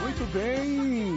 Muito bem,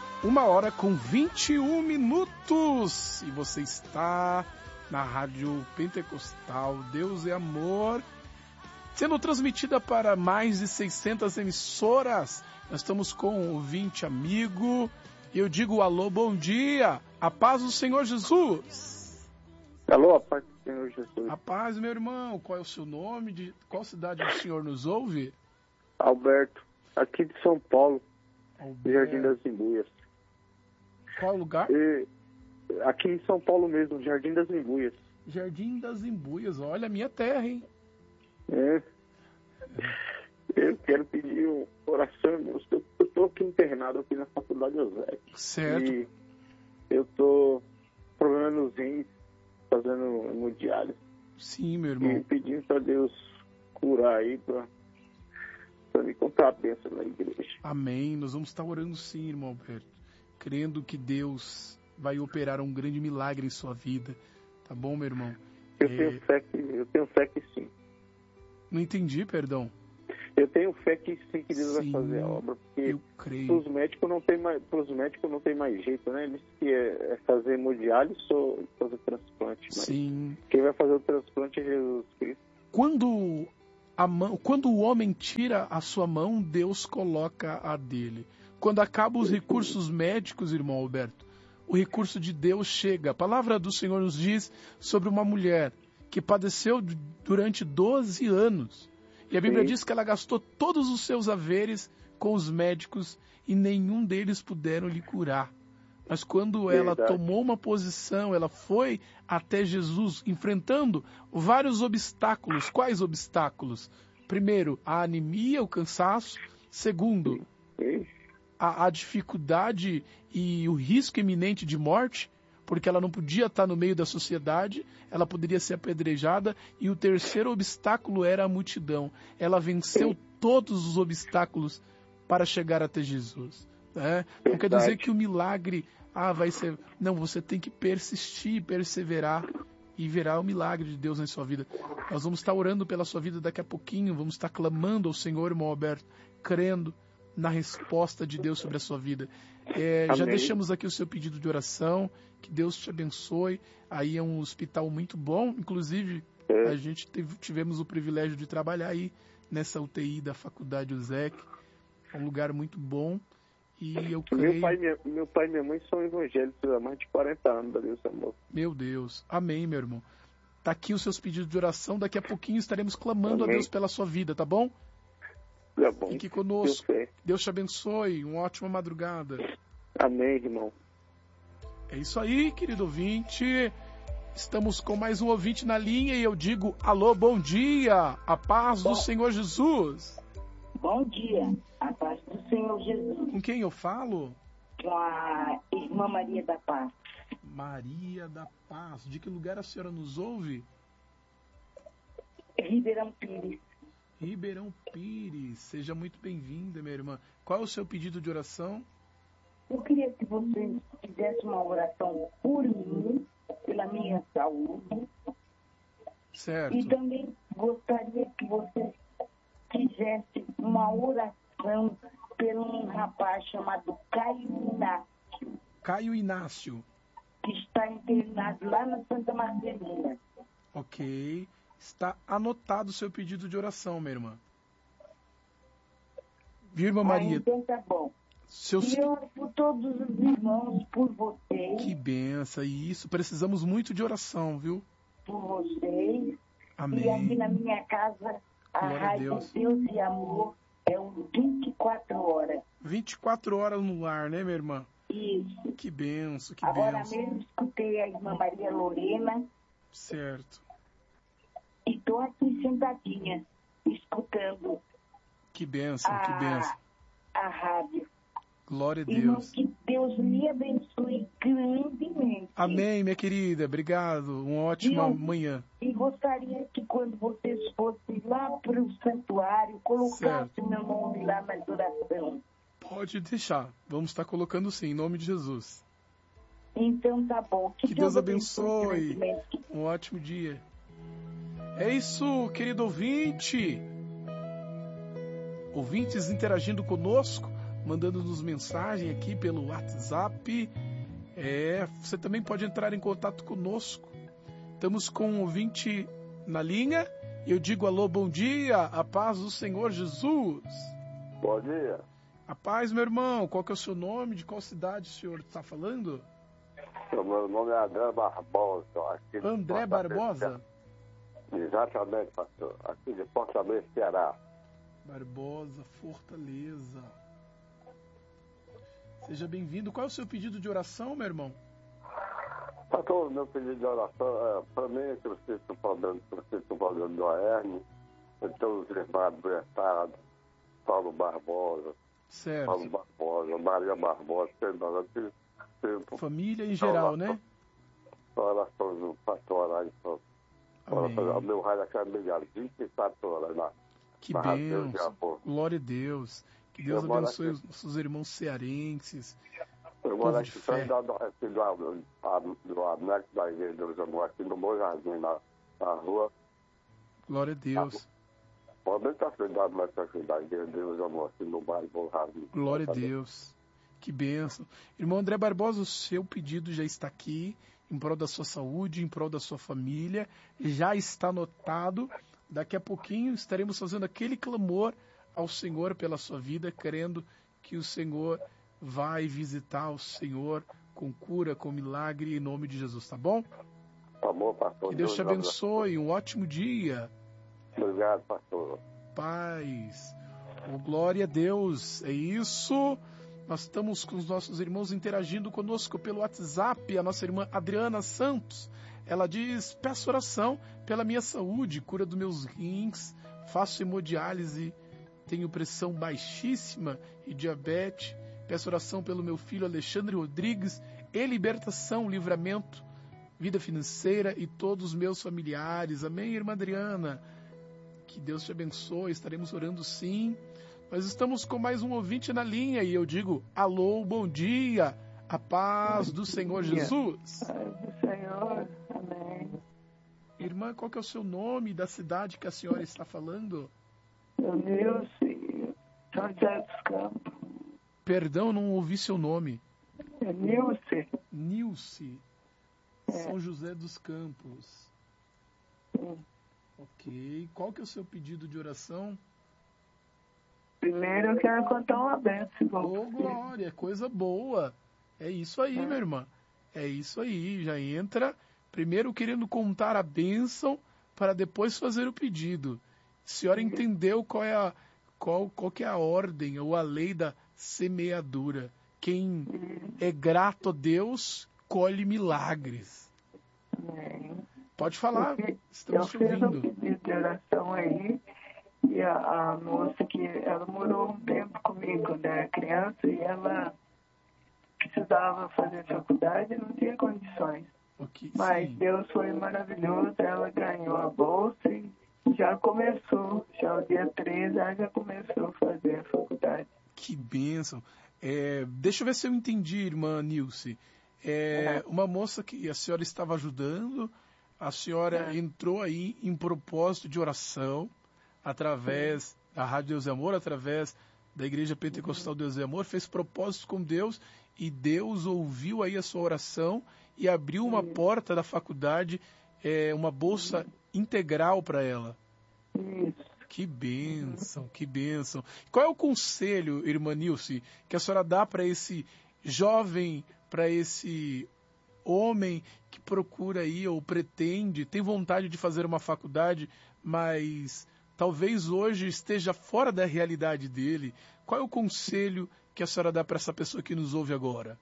1h21 e você está na Rádio Pentecostal Deus é Amor, sendo transmitida para mais de 600 emissoras. Nós estamos com um ouvinte amigo e eu digo alô, bom dia, a paz do Senhor Jesus. Alô, a paz do Senhor Jesus. A paz, meu irmão, qual é o seu nome, de qual cidade o senhor nos ouve? Alberto, aqui de São Paulo. Alberto. Jardim das Imbuias. Qual lugar? Aqui em São Paulo mesmo, Jardim das Imbuias. Jardim das Imbuias, olha a minha terra, hein? Eu quero pedir uma oração, eu estou aqui internado aqui na faculdade José. Certo. E eu estou com problema nos rins, fazendo hemodiálise. Sim, meu irmão. E pedindo para Deus curar aí, para me contar a bênção na igreja. Amém. Nós vamos estar orando sim, irmão Alberto, crendo que Deus vai operar um grande milagre em sua vida. Tá bom, meu irmão? Eu tenho fé que sim. Não entendi, perdão. Eu tenho fé que sim, que Deus vai fazer a obra, porque eu creio. Pros médicos não tem mais jeito, né? Eles que é fazer hemodiálise ou fazer transplante. Mas sim. Quem vai fazer o transplante é Jesus Cristo. Quando o homem tira a sua mão, Deus coloca a dele. Quando acabam os recursos médicos, irmão Alberto, o recurso de Deus chega. A palavra do Senhor nos diz sobre uma mulher que padeceu durante 12 anos. E a Bíblia diz que ela gastou todos os seus haveres com os médicos e nenhum deles puderam lhe curar. Mas quando ela tomou uma posição, ela foi até Jesus, enfrentando vários obstáculos. Quais obstáculos? Primeiro, a anemia, o cansaço. Segundo, a dificuldade e o risco iminente de morte, porque ela não podia estar no meio da sociedade, ela poderia ser apedrejada. E o terceiro obstáculo era a multidão. Ela venceu todos os obstáculos para chegar até Jesus. Não quer dizer que o milagre vai ser... Não, você tem que persistir, perseverar e verá o milagre de Deus na sua vida. Nós vamos estar orando pela sua vida daqui a pouquinho, vamos estar clamando ao Senhor, irmão Alberto, crendo na resposta de Deus sobre a sua vida. Já deixamos aqui o seu pedido de oração, que Deus te abençoe. Aí é um hospital muito bom, inclusive a gente tivemos o privilégio de trabalhar aí nessa UTI da Faculdade USEC, é um lugar muito bom. E eu creio... Meu pai e minha mãe são evangélicos há mais de 40 anos, Deus amor. Meu Deus, amém, meu irmão. Tá aqui os seus pedidos de oração, daqui a pouquinho estaremos clamando a Deus pela sua vida, tá bom? Tá bom. Fique conosco. Deus te abençoe, uma ótima madrugada. Amém, irmão. É isso aí, querido ouvinte. Estamos com mais um ouvinte na linha e eu digo alô, bom dia, a paz do Senhor Jesus. Bom dia, a paz do Senhor Jesus. Com quem eu falo? Com a irmã Maria da Paz. Maria da Paz. De que lugar a senhora nos ouve? Ribeirão Pires. Ribeirão Pires. Seja muito bem-vinda, minha irmã. Qual é o seu pedido de oração? Eu queria que você fizesse uma oração por mim, pela minha saúde. Certo. E também gostaria que você fizesse uma oração por um rapaz chamado Caio Inácio. Caio Inácio. Que está internado lá na Santa Marcelina. Ok. Está anotado o seu pedido de oração, minha irmã. Viu, irmã Maria? Então tá bom. E eu oro por todos os irmãos, por vocês. Que benção. E isso, precisamos muito de oração, viu? Por vocês. Amém. E aqui na minha casa, a Rádio Deus e Amor é um 24 horas. 24 horas no ar, né, minha irmã? Isso. Que benção, que Agora benção. mesmo escutei a irmã Maria Lorena. Certo. E estou aqui sentadinha, escutando. Que benção, que benção. A rádio. Glória a Deus. Irmão, que Deus me abençoe grandemente. Amém, minha querida. Obrigado. Uma ótima manhã. E gostaria que quando vocês fossem lá para o santuário, colocassem meu nome lá na oração. Pode deixar. Vamos estar colocando sim, em nome de Jesus. Então tá bom. Que Deus abençoe. Um ótimo dia. É isso, querido ouvinte. Ouvintes interagindo conosco mandando-nos mensagem aqui pelo WhatsApp. Você também pode entrar em contato conosco. Estamos com um ouvinte na linha. Eu digo alô, bom dia, a paz do Senhor Jesus. Bom dia. A paz, meu irmão. Qual que é o seu nome? De qual cidade o senhor está falando? Meu nome é André Barbosa. Aqui de André Fortaleza, Barbosa? Exatamente, pastor. Aqui de Fortaleza, Ceará. Barbosa, Fortaleza. Seja bem-vindo. Qual é o seu pedido de oração, meu irmão? Pastor, meu pedido de oração para mim, que eu sinto um problema do hernia. Então, os irmãos adversados, Paulo Barbosa, Certo. Paulo Barbosa, Maria Barbosa, Família em geral, né? Oração do pastor orar, então. Amém. O meu raio aqui é melhor, 24 horas lá. Que na Rádio bênção. Japão. Glória a Deus. Que Deus abençoe os nossos irmãos cearenses. Eu moro Povo aqui de fé. do anexo da igreja do Jamor, aqui no Bom Jardim, na rua. Glória a Deus. Pode estar frente da anexo da igreja do Jamor, aqui no bairro Bom Jardim. Glória a Deus. Que bênção. Irmão André Barbosa, o seu pedido já está aqui, em prol da sua saúde, em prol da sua família. Já está anotado. Daqui a pouquinho estaremos fazendo aquele clamor ao Senhor pela sua vida, crendo que o Senhor vai visitar o Senhor com cura, com milagre, em nome de Jesus, tá bom? Tá bom, pastor. Que Deus te abençoe, um ótimo dia. Obrigado, pastor. Paz. Oh, glória a Deus. É isso. Nós estamos com os nossos irmãos interagindo conosco pelo WhatsApp. A nossa irmã Adriana Santos, ela diz: peço oração pela minha saúde, cura dos meus rins, faço hemodiálise, tenho pressão baixíssima e diabetes. Peço oração pelo meu filho Alexandre Rodrigues e libertação, livramento, vida financeira e todos os meus familiares. Amém, irmã Adriana? Que Deus te abençoe, estaremos orando sim. Nós estamos com mais um ouvinte na linha e eu digo, alô, bom dia, a paz do Senhor Jesus. Paz do Senhor, amém. Irmã, qual que é o seu nome da cidade que a senhora está falando? Eu Nilce, São José dos Campos. Perdão, não ouvi seu nome. É Nilce. Nilce, São José dos Campos. Sim. Ok, qual que é o seu pedido de oração? Primeiro eu quero contar uma bênção. Ô, glória, coisa boa. É isso aí, minha irmã. É isso aí. Já entra primeiro querendo contar a bênção para depois fazer o pedido. A senhora entendeu qual que é a ordem ou a lei da semeadura. Quem é grato a Deus colhe milagres. Pode falar, estamos te Eu fiz um ouvindo. pedido de oração aí. E a moça que ela morou um tempo comigo quando era criança e ela precisava fazer faculdade e não tinha condições. Okay, Mas sim. Deus foi maravilhoso, ela ganhou a bolsa e já começou, já o dia 13 ela já começou a fazer a faculdade. Que bênção. Deixa eu ver se eu entendi, irmã Nilce. Uma moça que a senhora estava ajudando, a senhora entrou aí em propósito de oração, através da Rádio Deus e Amor, através da Igreja Pentecostal Deus e Amor, fez propósito com Deus e Deus ouviu aí a sua oração e abriu uma porta da faculdade, uma bolsa integral para ela. Isso. Que bênção, que bênção. Qual é o conselho, irmã Nilce, que a senhora dá para esse jovem, para esse homem que procura aí ou pretende, tem vontade de fazer uma faculdade, mas talvez hoje esteja fora da realidade dele? Qual é o conselho que a senhora dá para essa pessoa que nos ouve agora?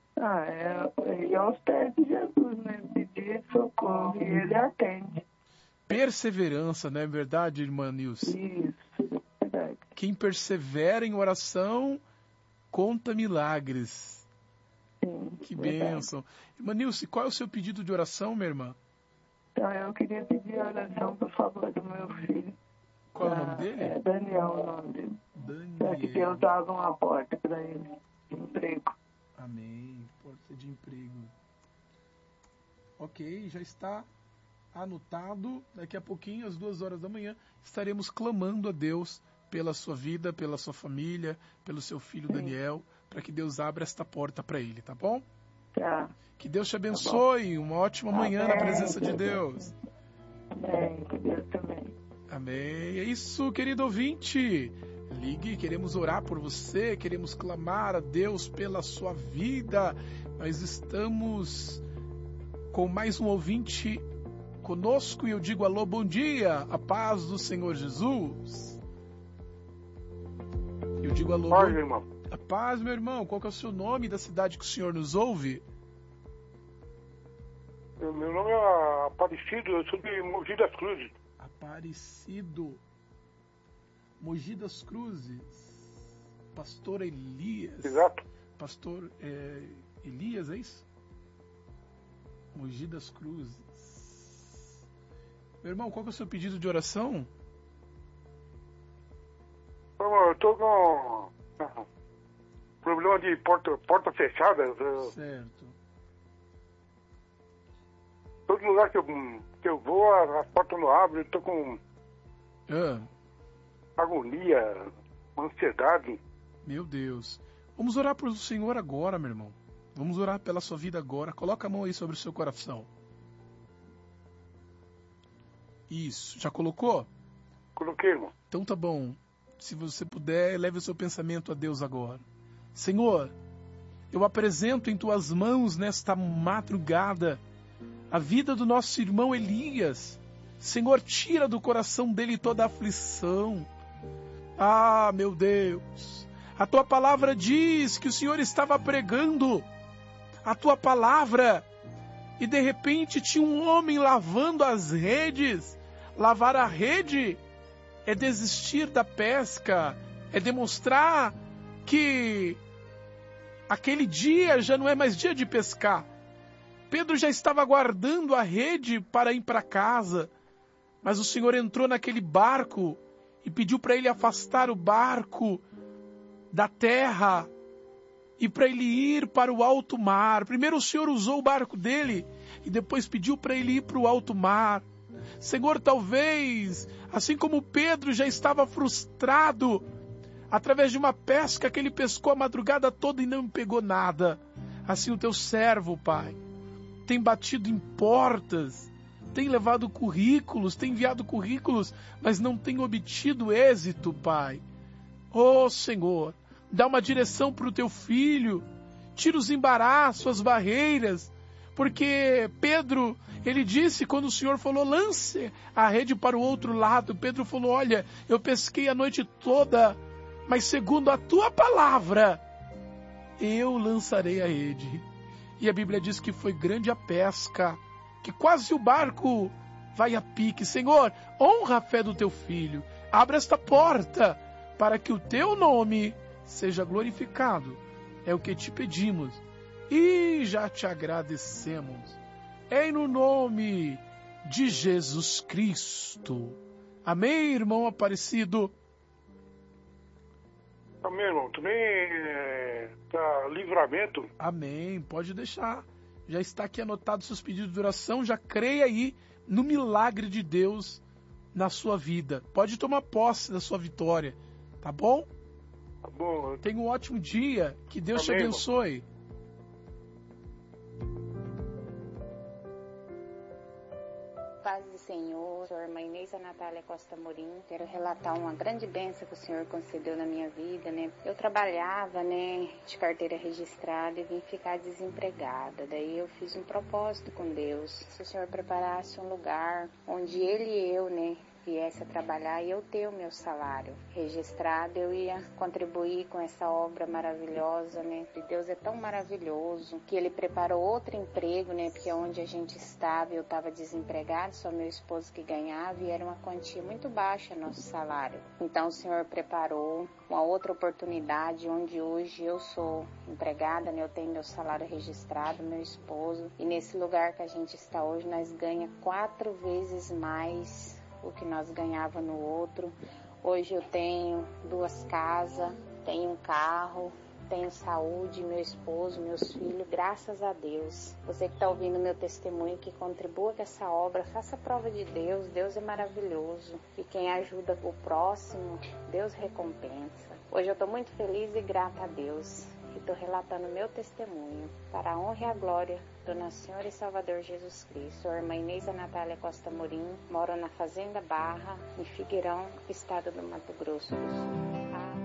É aos pés de Jesus, né? Pedir socorro e ele atende. Perseverança, não é verdade, irmã Nilce? Isso, é verdade. Quem persevera em oração, conta milagres. Sim, Que verdade. bênção. Irmã Nilce, qual é o seu pedido de oração, minha irmã? Então eu queria pedir oração por favor do meu filho. Qual é o nome dele? É Daniel o nome dele. Para que Daniel. Deus abra uma porta para ele de emprego. Amém. Porta de emprego. Ok, já está anotado. Daqui a pouquinho, às 2 horas da manhã, estaremos clamando a Deus pela sua vida, pela sua família, pelo seu filho Daniel, para que Deus abra esta porta para ele, tá bom? Tá. Que Deus te abençoe, uma ótima manhã na presença de Deus. Amém. Que Deus também. Amém. É isso, querido ouvinte. Ligue, queremos orar por você, queremos clamar a Deus pela sua vida. Nós estamos com mais um ouvinte conosco e eu digo alô, bom dia, a paz do Senhor Jesus. Eu digo alô, Paz, meu irmão. a paz, meu irmão. Qual que é o seu nome da cidade que o senhor nos ouve? Meu nome é Aparecido, eu sou de Mogi das Cruzes. Aparecido, Mogi das Cruzes, Pastor Elias. Exato. Pastor Elias, é isso? Mogi das Cruzes. Meu irmão, qual que é o seu pedido de oração? Eu tô com problema de porta fechada. Certo. Todo lugar que eu vou, a porta não abre, eu tô com agonia, ansiedade. Meu Deus. Vamos orar por o Senhor agora, meu irmão. Vamos orar pela sua vida agora. Coloca a mão aí sobre o seu coração. Isso. Já colocou? Coloquei, irmão. Então tá bom. Se você puder, leve o seu pensamento a Deus agora. Senhor, eu apresento em tuas mãos nesta madrugada a vida do nosso irmão Elias. Senhor, tira do coração dele toda a aflição. Ah, meu Deus, a tua palavra diz que o Senhor estava pregando a tua palavra e de repente tinha um homem lavando as redes. Lavar a rede é desistir da pesca, é demonstrar que aquele dia já não é mais dia de pescar. Pedro já estava guardando a rede para ir para casa, mas o Senhor entrou naquele barco e pediu para ele afastar o barco da terra e para ele ir para o alto mar. Primeiro o Senhor usou o barco dele e depois pediu para ele ir para o alto mar. Senhor, talvez, assim como Pedro já estava frustrado através de uma pesca que ele pescou a madrugada toda e não pegou nada, assim o teu servo, Pai, tem batido em portas, tem levado currículos, tem enviado currículos, mas não tem obtido êxito, Pai. Oh, Senhor, dá uma direção para o teu filho, tira os embaraços, as barreiras, porque Pedro, ele disse, quando o Senhor falou, lance a rede para o outro lado, Pedro falou, olha, eu pesquei a noite toda, mas segundo a tua palavra, eu lançarei a rede. E a Bíblia diz que foi grande a pesca, que quase o barco vai a pique. Senhor, honra a fé do teu filho. Abra esta porta para que o teu nome seja glorificado. É o que te pedimos e já te agradecemos. Em no nome de Jesus Cristo. Amém, irmão Aparecido? Amém, irmão. Também tá Livramento. Amém, pode deixar. Já está aqui anotado seus pedidos de oração. Já creia aí no milagre de Deus na sua vida. Pode tomar posse da sua vitória, tá bom? Tá bom. Tenha um ótimo dia. Que Deus te abençoe. Irmão. Paz do Senhor, sou a irmã Inês Natália Costa Morim. Quero relatar uma grande bênção que o Senhor concedeu na minha vida, né? Eu trabalhava, né, de carteira registrada e vim ficar desempregada. Daí eu fiz um propósito com Deus. Se o Senhor preparasse um lugar onde Ele e eu, né, viesse a trabalhar e eu ter o meu salário registrado, eu ia contribuir com essa obra maravilhosa, né? E Deus é tão maravilhoso que Ele preparou outro emprego, né? Porque onde a gente estava, eu estava desempregada, só meu esposo que ganhava e era uma quantia muito baixa nosso salário. Então o Senhor preparou uma outra oportunidade onde hoje eu sou empregada, né? Eu tenho meu salário registrado, meu esposo, e nesse lugar que a gente está hoje nós ganhamos 4 vezes mais o que nós ganhava no outro. Hoje eu tenho 2 casas, tenho um carro, tenho saúde, meu esposo, meus filhos, graças a Deus. Você que está ouvindo meu testemunho, que contribua com essa obra, faça a prova de Deus. Deus é maravilhoso. E quem ajuda o próximo, Deus recompensa. Hoje eu estou muito feliz e grata a Deus. E estou relatando meu testemunho para a honra e a glória do nosso Senhor e Salvador Jesus Cristo. Sou a irmã Inês Natália Costa Morim, moro na Fazenda Barra, em Figueirão, estado do Mato Grosso do Sul.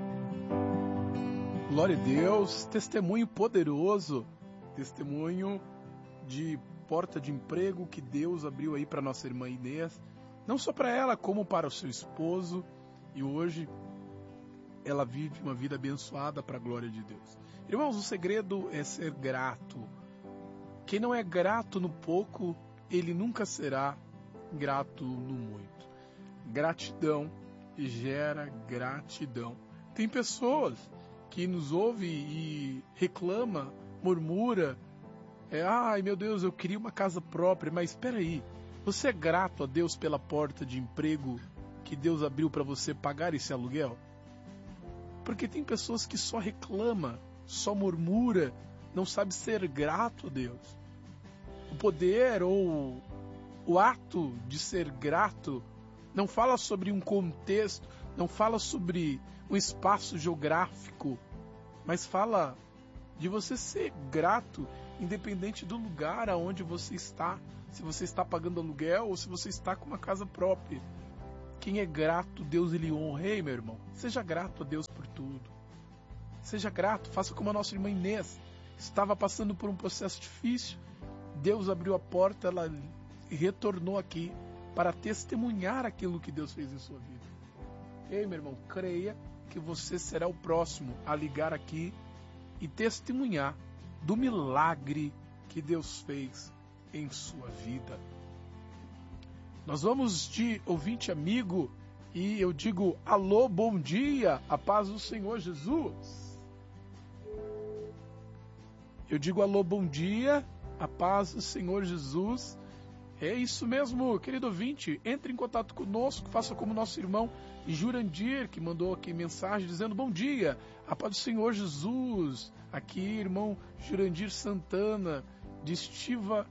Glória a Deus, testemunho poderoso, testemunho de porta de emprego que Deus abriu aí para nossa irmã Inês, não só para ela, como para o seu esposo, e hoje ela vive uma vida abençoada para a glória de Deus. Irmãos, o segredo é ser grato. Quem não é grato no pouco, ele nunca será grato no muito. Gratidão gera gratidão. Tem pessoas que nos ouve e reclama, murmura, ai meu Deus, eu queria uma casa própria, mas espera aí, você é grato a Deus pela porta de emprego que Deus abriu para você pagar esse aluguel? Porque tem pessoas que só reclama, só murmura, não sabe ser grato a Deus. O poder ou o ato de ser grato não fala sobre um contexto, não fala sobre um espaço geográfico, mas fala de você ser grato, independente do lugar aonde você está, se você está pagando aluguel ou se você está com uma casa própria. Quem é grato, Deus ele honra. Ei, meu irmão, seja grato a Deus por tudo. Seja grato, faça como a nossa irmã Inês, estava passando por um processo difícil, Deus abriu a porta, ela retornou aqui para testemunhar aquilo que Deus fez em sua vida. Ei, meu irmão, creia que você será o próximo a ligar aqui e testemunhar do milagre que Deus fez em sua vida. Nós vamos de ouvinte amigo e eu digo alô, bom dia, a paz do Senhor Jesus. Eu digo alô, bom dia, a paz do Senhor Jesus. É isso mesmo, querido ouvinte, entre em contato conosco, faça como nosso irmão Jurandir, que mandou aqui mensagem dizendo bom dia, a paz do Senhor Jesus. Aqui, irmão Jurandir Santana, de Estiva,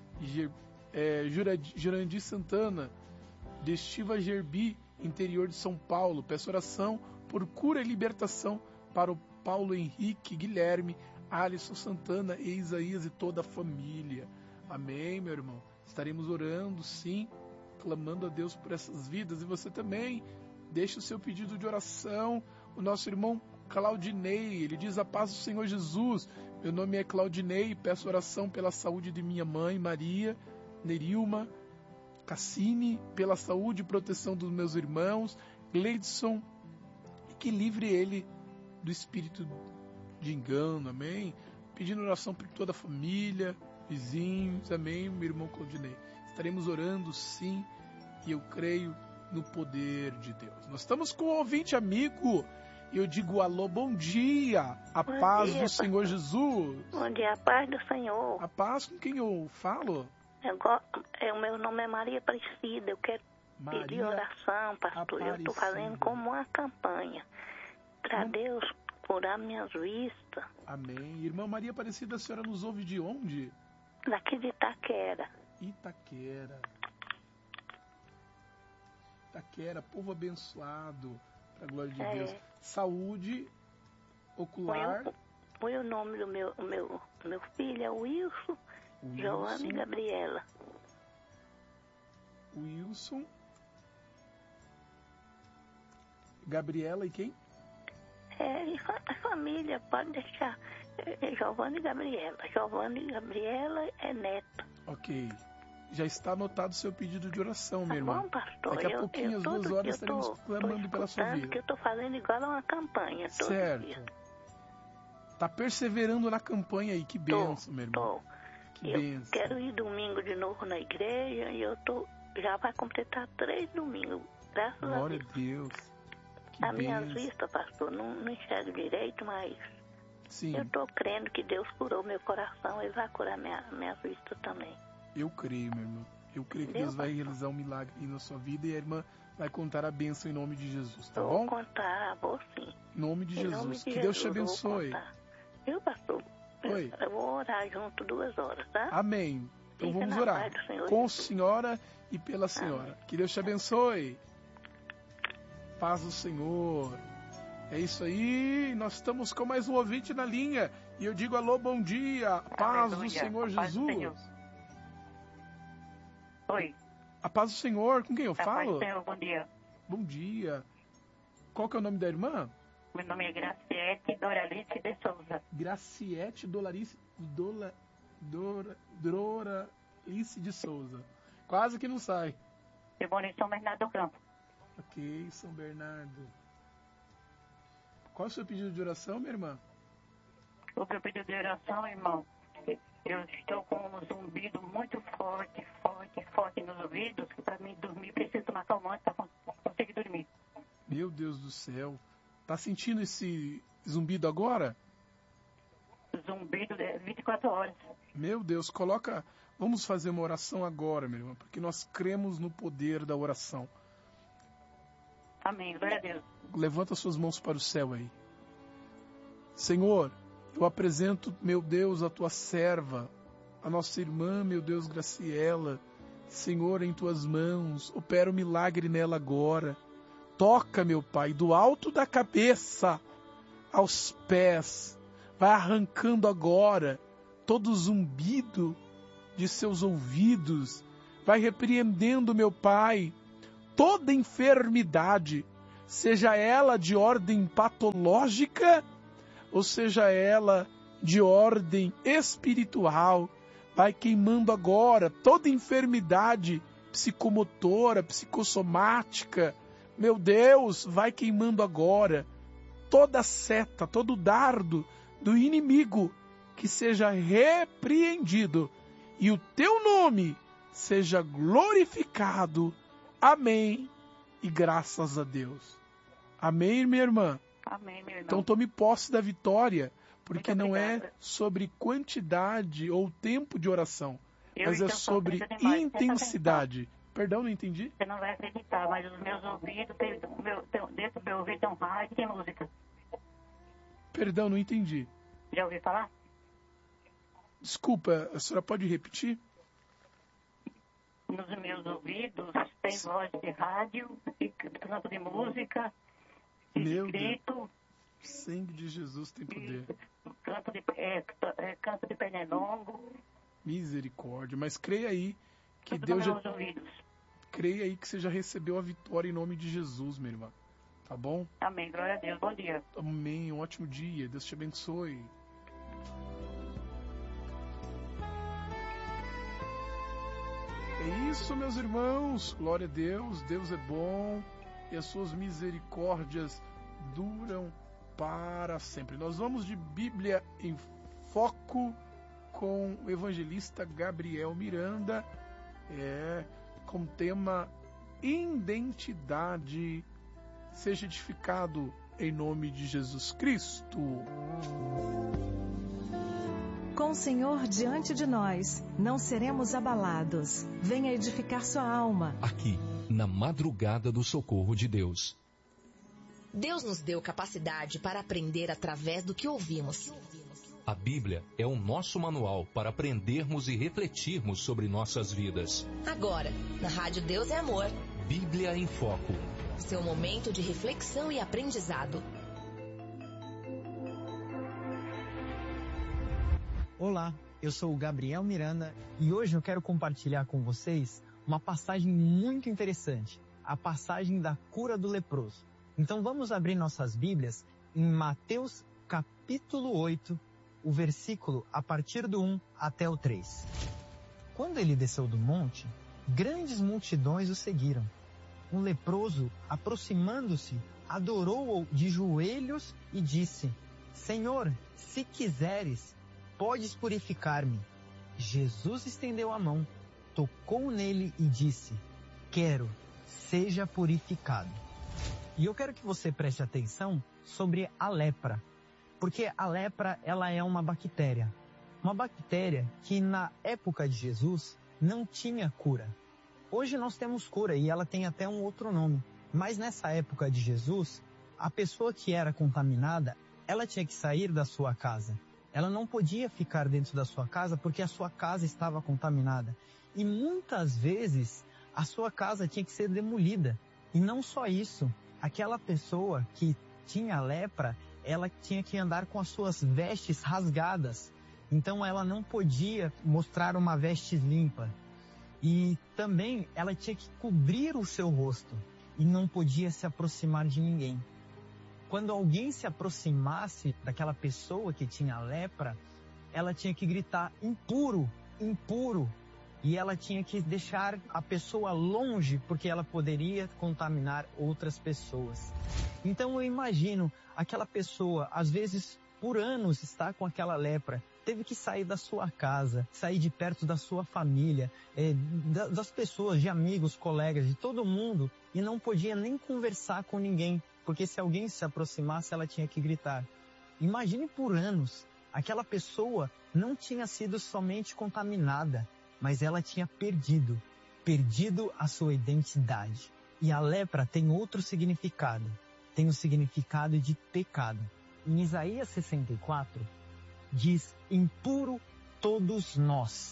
Jurandir Santana, de Estiva Gerbi, interior de São Paulo. Peço oração por cura e libertação para o Paulo Henrique, Guilherme, Alisson Santana e Isaías e toda a família. Amém, meu irmão. Estaremos orando, sim, clamando a Deus por essas vidas. E você também, deixe o seu pedido de oração. O nosso irmão Claudinei, ele diz a paz do Senhor Jesus. Meu nome é Claudinei, peço oração pela saúde de minha mãe, Maria, Nerilma, Cassini, pela saúde e proteção dos meus irmãos, Gleidson, e que livre ele do espírito de engano, amém? Pedindo oração por toda a família, vizinhos, amém, meu irmão Claudinei. Estaremos orando, sim, e eu creio no poder de Deus. Nós estamos com um ouvinte amigo, e eu digo alô, bom dia, a bom paz dia, do Senhor Jesus. Bom dia, a paz do Senhor. A paz com quem eu falo? O meu nome é Maria Aparecida, eu quero pedir oração, pastor. Eu estou fazendo como uma campanha para Deus curar minhas vistas. Amém. Irmã Maria Aparecida, a senhora nos ouve de onde? Daqui de Itaquera. Itaquera, povo abençoado, para a glória de Deus. Saúde ocular. Põe o nome do meu filho, é Wilson, Giovanna e Gabriela. Wilson, Gabriela e quem? A família, pode deixar. Giovanna e Gabriela. Giovanna e Gabriela é neto. Ok. Já está anotado o seu pedido de oração, minha irmã. Bom, pastor. Daqui a pouquinho, às 2 horas, estaremos clamando pela sua vida. Que eu estou fazendo igual a uma campanha. Certo. Está perseverando na campanha aí. Que bênção, meu irmão. Que bênção. Eu quero ir domingo de novo na igreja e já vai completar 3 domingos. Graças a Deus. Glória a Deus. A minha vista, pastor, não enxergo direito, mas sim, eu estou crendo que Deus curou meu coração e vai curar minha vista também. Eu creio, meu irmão. Eu creio que Deus vai realizar um milagre na sua vida e a irmã vai contar a bênção em nome de Jesus, tá bom? Vou contar, vou sim. Em nome de Jesus. Que Deus te abençoe. Viu, pastor? Oi. Eu vou orar junto 2 horas, tá? Amém. Então Fica vamos na orar paz do Senhor com a Jesus. senhora e pela senhora. Que Deus te abençoe. Paz do Senhor. É isso aí. Nós estamos com mais um ouvinte na linha. E eu digo alô, bom dia. Paz do Senhor Paz do Senhor. Jesus. Oi. A paz do Senhor. Com quem eu Paz falo? do Senhor, bom dia. Bom dia. Qual que é o nome da irmã? Meu nome é Graciete Doralice de Souza. Graciete Doralice de Souza. Quase que não sai. Eu moro em São Bernardo do Campo. Ok, São Bernardo. Qual é o seu pedido de oração, minha irmã? O meu pedido de oração, irmão, eu estou com um zumbido muito forte nos ouvidos, que para mim dormir preciso tomar calmante para conseguir dormir. Meu Deus do céu. Tá sentindo esse zumbido agora? Zumbido de 24 horas. Meu Deus, coloca... Vamos fazer uma oração agora, minha irmã, porque nós cremos no poder da oração. Amém, glória a Deus. Levanta suas mãos para o céu aí. Senhor, eu apresento, meu Deus, a tua serva, a nossa irmã, meu Deus, Graciela. Senhor, em tuas mãos, opera um milagre nela agora. Toca, meu Pai, do alto da cabeça aos pés. Vai arrancando agora todo zumbido de seus ouvidos. Vai repreendendo, meu Pai, toda enfermidade, seja ela de ordem patológica ou seja ela de ordem espiritual. Vai queimando agora toda enfermidade psicomotora, psicossomática. Meu Deus, vai queimando agora toda seta, todo dardo do inimigo, que seja repreendido e o teu nome seja glorificado. Amém. E graças a Deus. Amém, minha irmã? Amém, meu irmão. Então tome posse da vitória, porque Muito não obrigada. é sobre quantidade ou tempo de oração, mas é então, sobre sou demais. intensidade. Perdão, não entendi? Você não vai acreditar, mas os meus ouvidos, dentro do meu ouvido tem um rádio e tem música. Perdão, não entendi. Já ouviu falar? Desculpa, a senhora pode repetir? Nos meus ouvidos tem voz de rádio, e canto de música, Meu grito, Deus. O sangue de Jesus tem poder. canto de pernilongo. Misericórdia. Mas creia aí que Tudo Deus nos já... meus ouvidos. Creia aí que você já recebeu a vitória em nome de Jesus, minha irmã. Tá bom? Amém, glória a Deus, bom dia. Amém, um ótimo dia. Deus te abençoe. É isso, meus irmãos. Glória a Deus. Deus é bom e as suas misericórdias duram para sempre. Nós vamos de Bíblia em Foco com o evangelista Gabriel Miranda, com o tema Identidade. Seja edificado em nome de Jesus Cristo. Com o Senhor diante de nós, não seremos abalados. Venha edificar sua alma. Aqui, na madrugada do socorro de Deus. Deus nos deu capacidade para aprender através do que ouvimos. A Bíblia é o nosso manual para aprendermos e refletirmos sobre nossas vidas. Agora, na Rádio Deus é Amor. Bíblia em Foco. Seu momento de reflexão e aprendizado. Olá, eu sou o Gabriel Miranda e hoje eu quero compartilhar com vocês uma passagem muito interessante, a passagem da cura do leproso. Então vamos abrir nossas Bíblias em Mateus capítulo 8, o versículo a partir do 1 até o 3. Quando ele desceu do monte, grandes multidões o seguiram. Um leproso, aproximando-se, adorou-o de joelhos e disse: Senhor, se quiseres, podes purificar-me. Jesus estendeu a mão, tocou nele e disse: Quero, seja purificado. E eu quero que você preste atenção sobre a lepra, porque a lepra ela é uma bactéria que na época de Jesus não tinha cura. Hoje nós temos cura e ela tem até um outro nome, mas nessa época de Jesus, a pessoa que era contaminada, ela tinha que sair da sua casa. Ela não podia ficar dentro da sua casa porque a sua casa estava contaminada. E muitas vezes a sua casa tinha que ser demolida. E não só isso, aquela pessoa que tinha lepra, ela tinha que andar com as suas vestes rasgadas. Então ela não podia mostrar uma veste limpa. E também ela tinha que cobrir o seu rosto e não podia se aproximar de ninguém. Quando alguém se aproximasse daquela pessoa que tinha lepra, ela tinha que gritar: impuro, impuro. E ela tinha que deixar a pessoa longe, porque ela poderia contaminar outras pessoas. Então eu imagino aquela pessoa, às vezes por anos está com aquela lepra, teve que sair da sua casa, sair de perto da sua família, das pessoas, de amigos, colegas, de todo mundo, e não podia nem conversar com ninguém, porque se alguém se aproximasse, ela tinha que gritar. Imagine por anos, aquela pessoa não tinha sido somente contaminada, mas ela tinha perdido a sua identidade. E a lepra tem outro significado, tem o significado de pecado. Em Isaías 64, diz: impuro todos nós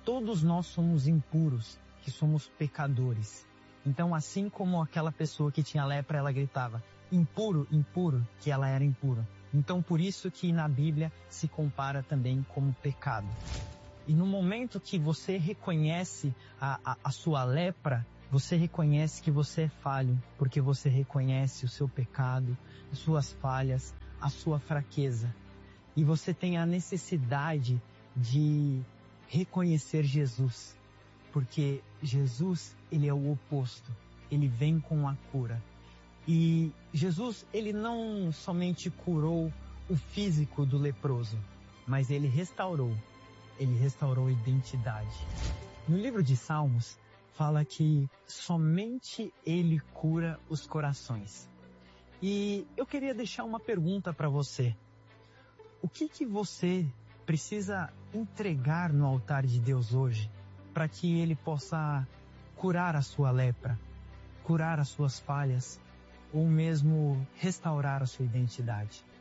somos impuros, que somos pecadores. Então, assim como aquela pessoa que tinha lepra, ela gritava: impuro, impuro, que ela era impura. Então, por isso que na Bíblia se compara também como pecado. E no momento que você reconhece a sua lepra, você reconhece que você é falho, porque você reconhece o seu pecado, as suas falhas, a sua fraqueza. E você tem a necessidade de reconhecer Jesus, porque Jesus, ele é o oposto, ele vem com a cura. E Jesus, ele não somente curou o físico do leproso, mas ele restaurou a identidade. No livro de Salmos, fala que somente ele cura os corações. E eu queria deixar uma pergunta para você. O que você precisa entregar no altar de Deus hoje para que ele possa curar a sua lepra, curar as suas falhas ou mesmo restaurar a sua identidade?